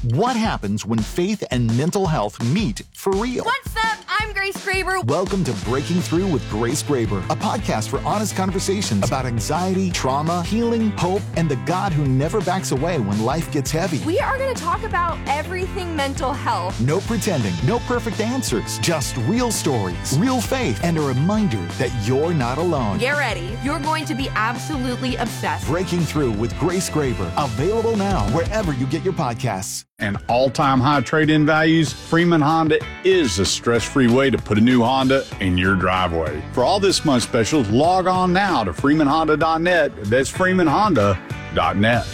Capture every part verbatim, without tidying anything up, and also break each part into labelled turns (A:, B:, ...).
A: What happens when faith and mental health meet for real?
B: What's up? I'm Grace Graber.
A: Welcome to Breaking Through with Grace Graber, a podcast for honest conversations about anxiety, trauma, healing, hope, and the God who never backs away when life gets heavy.
B: We are going to talk about everything mental health.
A: No pretending, no perfect answers, just real stories, real faith, and a reminder that you're not alone.
B: Get ready. You're going to be absolutely obsessed.
A: Breaking Through with Grace Graber, available now wherever you get your podcasts.
C: And all-time high trade-in values, Freeman Honda is a stress-free way to put a new Honda in your driveway. For all this month's specials, log on now to freeman honda dot net. That's freeman honda dot net.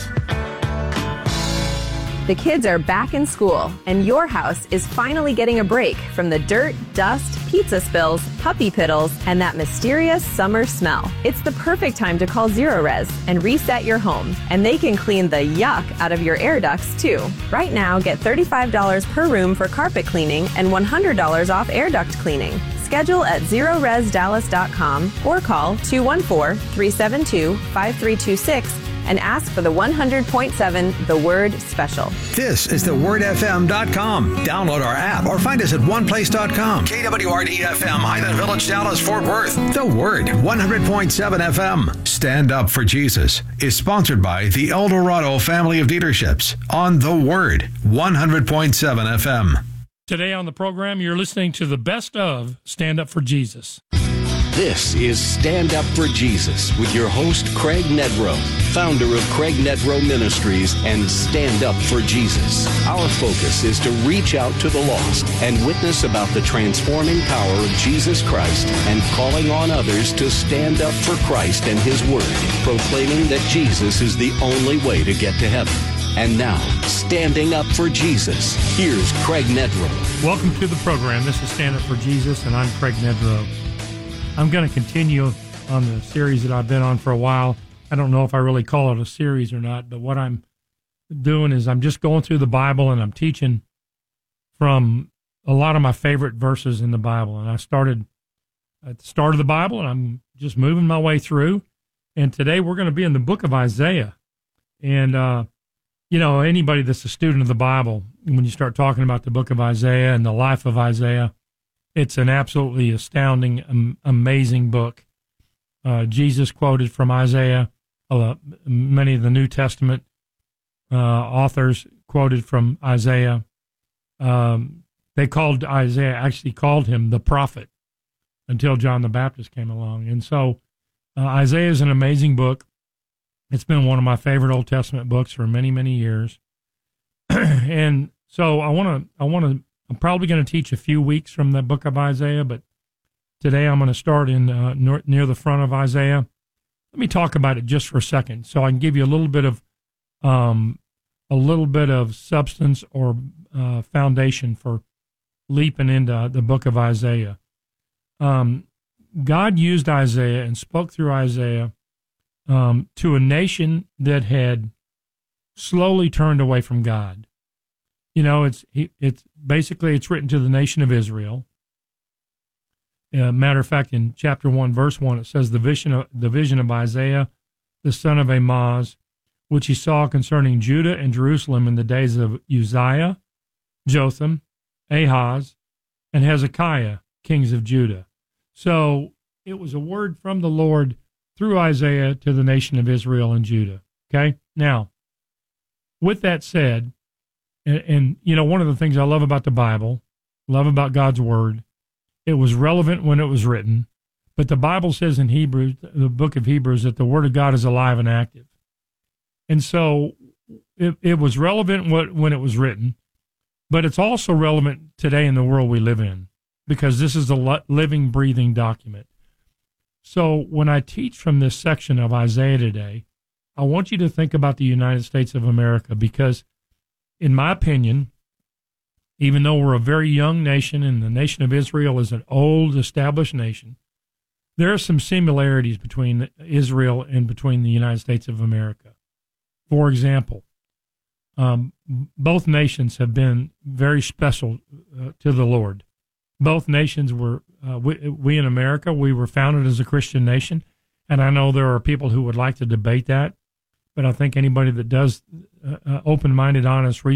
D: The kids are back in school, and your house is finally getting a break from the dirt, dust, pizza spills, puppy piddles, and that mysterious summer smell. It's the perfect time to call Zerorez and reset your home, and they can clean the yuck out of your air ducts, too. Right now, get thirty-five dollars per room for carpet cleaning and one hundred dollars off air duct cleaning. Schedule at zerorez dallas dot com or call two one four, three seven two, five three two six and ask for the one hundred point seven The Word Special.
E: This is the word f m dot com. Download our app or find us at one place dot com. K W R D F M, Highland Village, Dallas, Fort Worth. The Word, one hundred point seven F M. Stand Up for Jesus is sponsored by the El Dorado Family of Dealerships on The Word, one hundred point seven F M.
F: Today on the program, you're listening to the best of Stand Up for Jesus.
G: This is Stand Up for Jesus with your host, Craig Nedrow, founder of Craig Nedrow Ministries and Stand Up for Jesus. Our focus is to reach out to the lost and witness about the transforming power of Jesus Christ and calling on others to stand up for Christ and His Word, proclaiming that Jesus is the only way to get to heaven. And now, Standing Up for Jesus, here's Craig Nedrow.
F: Welcome to the program. This is Stand Up for Jesus, and I'm Craig Nedrow. I'm going to continue on the series that I've been on for a while. I don't know if I really call it a series or not, but what I'm doing is I'm just going through the Bible, and I'm teaching from a lot of my favorite verses in the Bible. And I started at the start of the Bible, and I'm just moving my way through. And today we're going to be in the book of Isaiah. And, uh, you know, anybody that's a student of the Bible, when you start talking about the book of Isaiah and the life of Isaiah, it's an absolutely astounding, um, amazing book. Uh, Jesus quoted from Isaiah. Uh, many of the New Testament uh, authors quoted from Isaiah. Um, they called Isaiah, actually called him the prophet until John the Baptist came along. And so uh, Isaiah is an amazing book. It's been one of my favorite Old Testament books for many, many years. And so I want to, I want to, I'm probably going to teach a few weeks from the book of Isaiah, but today I'm going to start in uh, near, near the front of Isaiah. Let me talk about it just for a second, so I can give you a little bit of um, a little bit of substance or uh, foundation for leaping into the book of Isaiah. Um, God used Isaiah and spoke through Isaiah um, to a nation that had slowly turned away from God. You know, it's it's basically it's written to the nation of Israel. Uh, matter of fact, in chapter one, verse one, it says the vision of the vision of Isaiah, the son of Amoz, which he saw concerning Judah and Jerusalem in the days of Uzziah, Jotham, Ahaz, and Hezekiah, kings of Judah. So it was a word from the Lord through Isaiah to the nation of Israel and Judah. Okay, now with that said. And, and, you know, one of the things I love about the Bible, love about God's Word, it was relevant when it was written, but the Bible says in Hebrews, the book of Hebrews, that the Word of God is alive and active. And so it, it was relevant when it was written, but it's also relevant today in the world we live in, because this is a living, breathing document. So when I teach from this section of Isaiah today, I want you to think about the United States of America, because in my opinion, even though we're a very young nation and the nation of Israel is an old, established nation, there are some similarities between Israel and between the United States of America. For example, um, both nations have been very special uh, to the Lord. Both nations were, uh, we, we in America, we were founded as a Christian nation, and I know there are people who would like to debate that, but I think anybody that does uh, open-minded, honest research